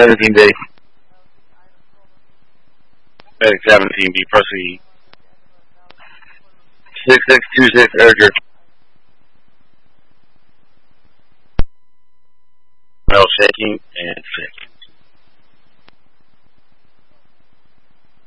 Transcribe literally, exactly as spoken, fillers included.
seventeen days. Medic seventeen, B, proceed. six six two six, urger. Well, shaking and sick.